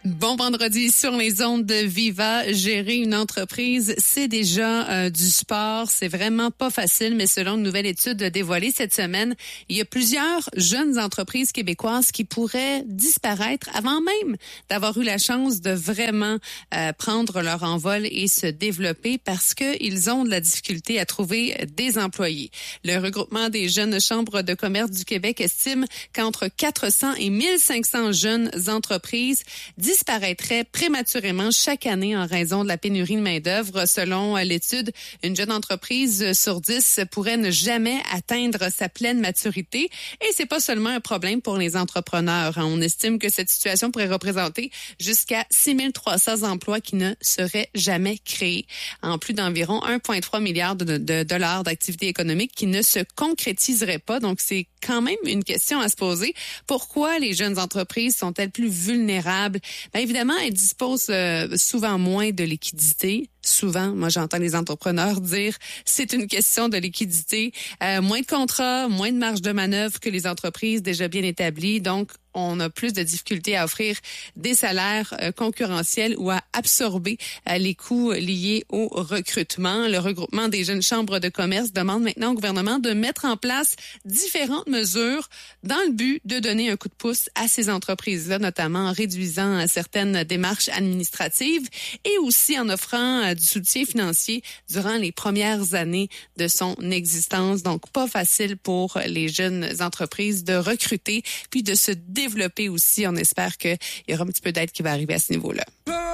Bon vendredi sur les ondes de Viva. Gérer une entreprise, c'est déjà du sport. C'est vraiment pas facile, mais selon une nouvelle étude dévoilée cette semaine, il y a plusieurs jeunes entreprises québécoises qui pourraient disparaître avant même d'avoir eu la chance de vraiment prendre leur envol et se développer parce qu'ils ont de la difficulté à trouver des employés. Le regroupement des jeunes chambres de commerce du Québec estime qu'entre 400 et 1500 jeunes entreprises disparaîtraient prématurément chaque année en raison de la pénurie de main-d'œuvre. Selon l'étude, une jeune entreprise sur 10 pourrait ne jamais atteindre sa pleine maturité. Et c'est pas seulement un problème pour les entrepreneurs. On estime que cette situation pourrait représenter jusqu'à 6300 emplois qui ne seraient jamais créés, en plus d'environ 1,3 milliard de dollars d'activité économique qui ne se concrétiseraient pas. Donc, c'est quand même une question à se poser. Pourquoi les jeunes entreprises sont-elles plus vulnérables? Bien, évidemment, elles disposent souvent moins de liquidité. Souvent, moi, j'entends les entrepreneurs dire c'est une question de liquidité. Moins de contrats, moins de marge de manœuvre que les entreprises déjà bien établies. Donc, on a plus de difficultés à offrir des salaires concurrentiels ou à absorber les coûts liés au recrutement. Le regroupement des jeunes chambres de commerce demande maintenant au gouvernement de mettre en place différentes mesures dans le but de donner un coup de pouce à ces entreprises-là, notamment en réduisant certaines démarches administratives et aussi en offrant du soutien financier durant les premières années de son existence. Donc, pas facile pour les jeunes entreprises de recruter puis de se développer aussi. On espère qu'il y aura un petit peu d'aide qui va arriver à ce niveau-là.